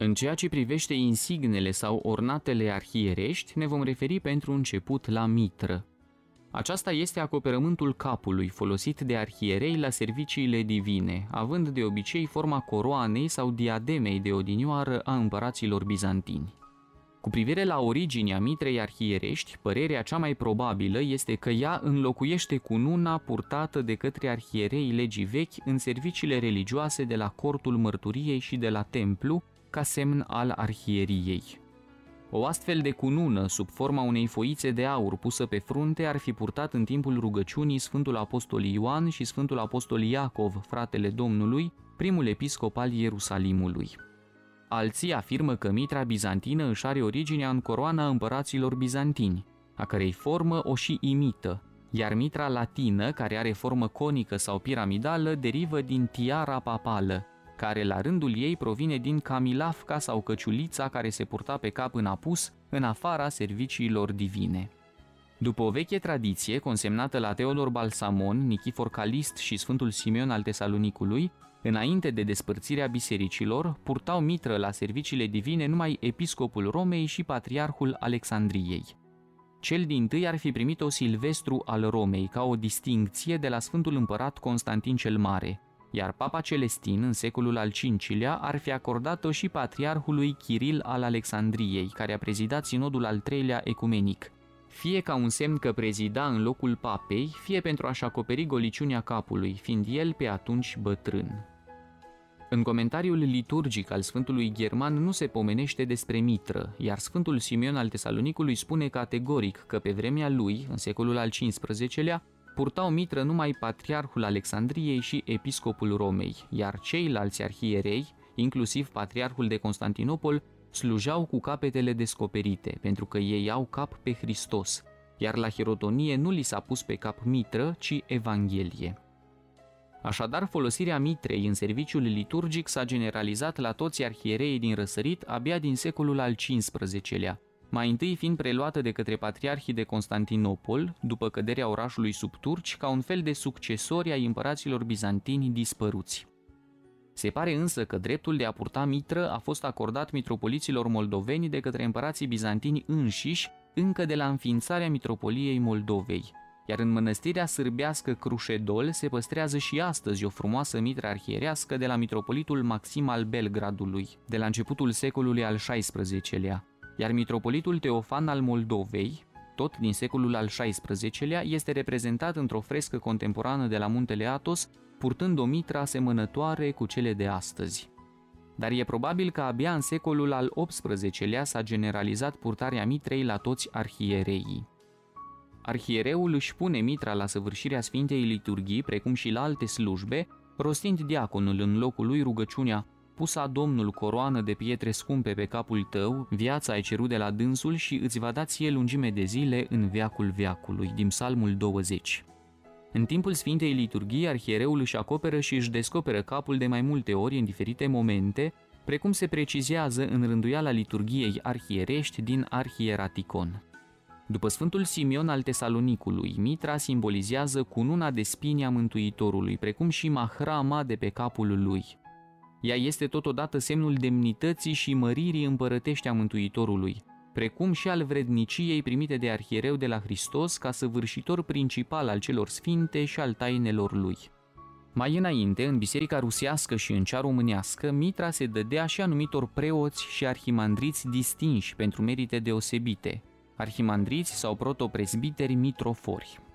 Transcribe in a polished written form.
În ceea ce privește insignele sau ornatele arhierești, ne vom referi pentru început la mitră. Aceasta este acoperământul capului folosit de arhierei la serviciile divine, având de obicei forma coroanei sau diademei de odinioară a împăraților bizantini. Cu privire la originea mitrei arhierești, părerea cea mai probabilă este că ea înlocuiește cununa purtată de către arhierei legii vechi în serviciile religioase de la cortul mărturiei și de la templu, ca semn al arhieriei. O astfel de cunună, sub forma unei foițe de aur pusă pe frunte, ar fi purtat în timpul rugăciunii Sfântul Apostol Ioan și Sfântul Apostol Iacov, fratele Domnului, primul episcop al Ierusalimului. Alții afirmă că mitra bizantină își are originea în coroana împăraților bizantini, a cărei formă o și imită, iar mitra latină, care are formă conică sau piramidală, derivă din tiara papală, care la rândul ei provine din camilafca sau căciulița care se purta pe cap în apus, în afara serviciilor divine. După o veche tradiție, consemnată la Teodor Balsamon, Nichifor Calist și Sfântul Simeon al Tesalonicului, înainte de despărțirea bisericilor, purtau mitră la serviciile divine numai episcopul Romei și patriarhul Alexandriei. Cel dintâi ar fi primit-o Silvestru al Romei ca o distincție de la Sfântul Împărat Constantin cel Mare, iar Papa Celestin, în secolul al V-lea, ar fi acordat-o și patriarhului Chiril al Alexandriei, care a prezidat sinodul al III-lea ecumenic, fie ca un semn că prezida în locul papei, fie pentru a-și acoperi goliciunea capului, fiind el pe atunci bătrân. În comentariul liturgic al Sfântului German nu se pomenește despre mitră, iar Sfântul Simeon al Tesalonicului spune categoric că pe vremea lui, în secolul al XV-lea, purtau mitră numai patriarhul Alexandriei și episcopul Romei, iar ceilalți arhierei, inclusiv patriarhul de Constantinopol, slujau cu capetele descoperite, pentru că ei au cap pe Hristos, iar la hirotonie nu li s-a pus pe cap mitră, ci Evanghelie. Așadar, folosirea mitrei în serviciul liturgic s-a generalizat la toți arhiereii din răsărit abia din secolul al XV-lea, mai întâi fiind preluată de către patriarhii de Constantinopol, după căderea orașului sub turci, ca un fel de succesori ai împăraților bizantini dispăruți. Se pare însă că dreptul de a purta mitră a fost acordat mitropoliților moldoveni de către împărații bizantini înșiși încă de la înființarea mitropoliei Moldovei, iar în mănăstirea sârbească Cruședol se păstrează și astăzi o frumoasă mitră arhierească de la mitropolitul Maxim al Belgradului, de la începutul secolului al XVI-lea, iar mitropolitul Teofan al Moldovei, tot din secolul al XVI-lea, este reprezentat într-o frescă contemporană de la muntele Athos, purtând o mitră asemănătoare cu cele de astăzi. Dar e probabil că abia în secolul al XVIII-lea s-a generalizat purtarea mitrei la toți arhiereii. Arhiereul își pune mitra la săvârșirea Sfintei Liturghii, precum și la alte slujbe, rostind diaconul în locul lui rugăciunea: "Pusa Domnul coroană de pietre scumpe pe capul tău, viața ai cerut de la dânsul și îți va da ție lungime de zile în veacul veacului", din Psalmul 20. În timpul Sfintei Liturghii, arhiereul își acoperă și își descoperă capul de mai multe ori în diferite momente, precum se precizează în rânduiala liturghiei arhierești din Arhieraticon. După Sfântul Simeon al Tesalonicului, mitra simbolizează cununa de spini a Mântuitorului, precum și mahrama de pe capul lui. Ea este totodată semnul demnității și măririi împărătești a Mântuitorului, precum și al vredniciei primite de arhiereu de la Hristos ca săvârșitor principal al celor sfinte și al tainelor lui. Mai înainte, în biserica rusească și în cea românească, mitra se dădea și anumitor preoți și arhimandriți distinși pentru merite deosebite, arhimandriți sau protopresbiteri mitrofori.